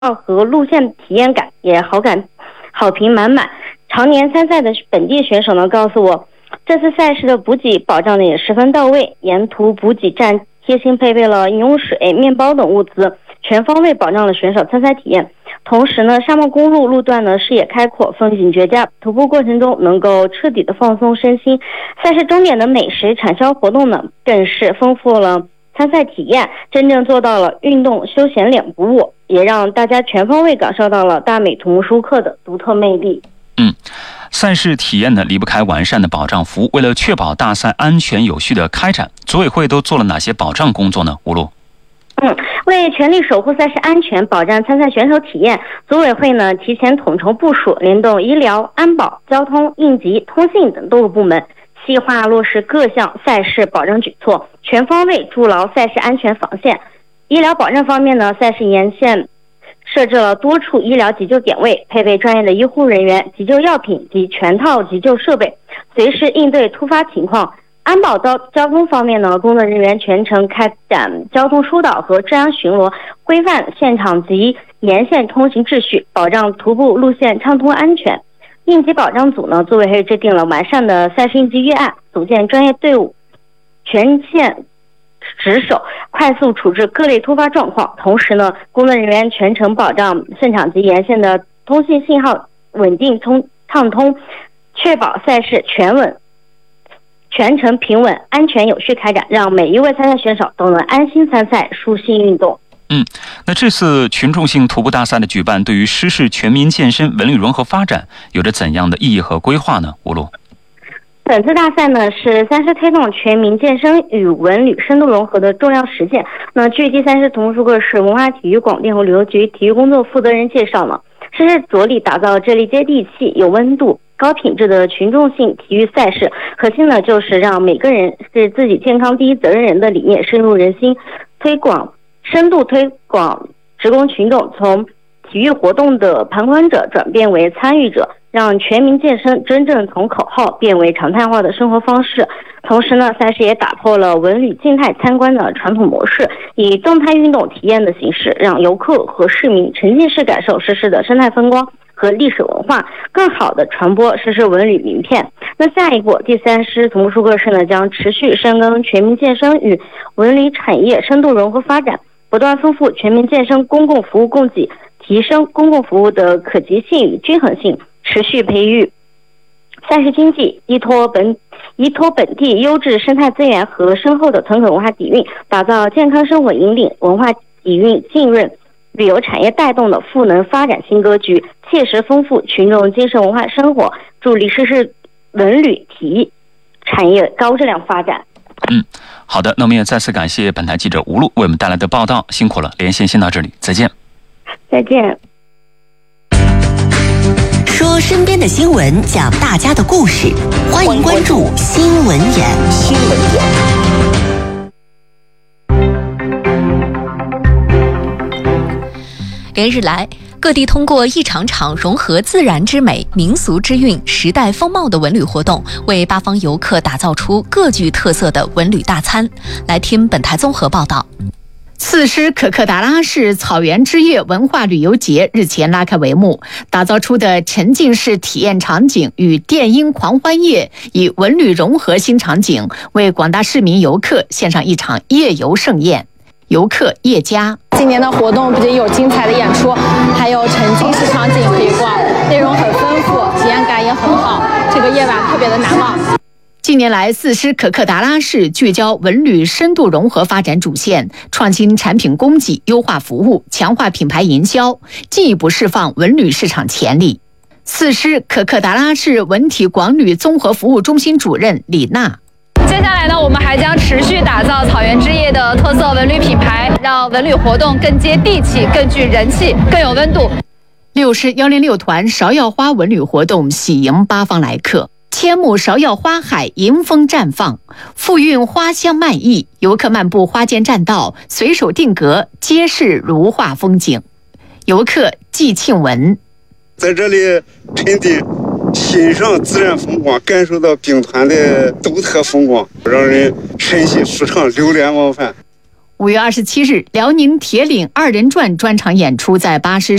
和路线体验感也好评满满。常年参赛的本地选手呢告诉我，这次赛事的补给保障呢也十分到位，沿途补给站贴心配备了饮用水、面包等物资，全方位保障了选手参赛体验。同时呢，沙漠公路路段呢视野开阔，风景绝佳，徒步过程中能够彻底的放松身心。赛事终点的美食产销活动呢，更是丰富了参赛体验，真正做到了运动休闲两不误，也让大家全方位感受到了大美图木舒克的独特魅力。 赛事体验呢离不开完善的保障服务。为了确保大赛安全有序的开展，组委会都做了哪些保障工作呢？吴璐。 为全力守护赛事安全，保障参赛选手体验，组委会呢提前统筹部署，联动医疗、安保、交通、应急、通信等多个部门，细化落实各项赛事保障举措，全方位筑牢赛事安全防线。医疗保障方面呢，赛事沿线设置了多处医疗急救点位，配备专业的医护人员、急救药品及全套急救设备，随时应对突发情况。安保交通方面呢，工作人员全程开展交通疏导和治安巡逻，规范现场及沿线通行秩序，保障徒步路线畅通安全。应急保障组呢，组委会制定了完善的赛事应急预案，组建专业队伍，全线值守，快速处置各类突发状况。同时呢，工作人员全程保障现场及沿线的通信信号稳定畅通，确保赛事全程平稳、安全有序开展，让每一位参赛选手都能安心参赛、舒心运动。 那这次群众性徒步大赛的举办，对于实施全民健身、文旅融合发展有着怎样的意义和规划呢？吴璐。 本次大赛呢是赛事推动全民健身与文旅深度融合的重要实践。那据第三师图木舒克市文化体育广电和旅游局体育工作负责人介绍呢，是着力打造这类接地气、有温度、高品质的群众性体育赛事，核心呢就是让每个人是自己健康第一责任人的理念深入人心，深度推广职工群众从体育活动的旁观者转变为参与者，让全民健身真正从口号变为常态化的生活方式。同时呢，赛事也打破了文旅静态参观的传统模式，以动态运动体验的形式，让游客和市民沉浸式感受实施的生态风光和历史文化，更好的传播实施文旅名片。那下一步，第三师图木舒克市呢将持续深耕全民健身与文旅产业深度融合发展，不断丰富全民健身公共服务供给，提升公共服务的可及性与均衡性，持续培育赛事经济，依托本地优质生态资源和深厚的传统文化底蕴，打造健康生活引领、文化底蕴浸润、旅游产业带动的赋能发展新格局，切实丰富群众精神文化生活，助力实施文旅体育产业高质量发展。 好的，那我们也再次感谢本台记者吴璐为我们带来的报道，辛苦了。连线先到这里，再见。 再见。 说身边的新闻，讲大家的故事，欢迎关注新闻眼。 连日来，各地通过一场场融合自然之美、民俗之韵、时代风貌的文旅活动，为八方游客打造出各具特色的文旅大餐。来听本台综合报道。 次师可可达拉市草原之夜文化旅游节日前拉开帷幕，打造出的沉浸式体验场景与电音狂欢夜以文旅融合新场景，为广大市民游客献上一场夜游盛宴。游客叶佳， 今年的活动不仅有精彩的演出，还有沉浸式场景可以逛，内容很丰富，体验感也很好，这个夜晚特别的难忘。 近年来，次师可可达拉市聚焦文旅深度融合发展主线，创新产品供给，优化服务，强化品牌营销，进一步释放文旅市场潜力。次师可可达拉市文体广旅综合服务中心主任李娜。 接下来呢，我们还将持续打造草原之夜的特色文旅品牌，让文旅活动更接地气、更具人气、更有温度。 6师106团芍药花文旅活动喜迎八方来客，千亩芍药花海迎风绽放，富韵花香漫溢，游客漫步花间栈道，随手定格，皆是如画风景。游客季庆文， 在这里沉浸欣赏自然风光，感受到兵团的独特风光，让人身心舒畅，流连忘返。 5月27日，辽宁铁岭二人转专场演出在巴士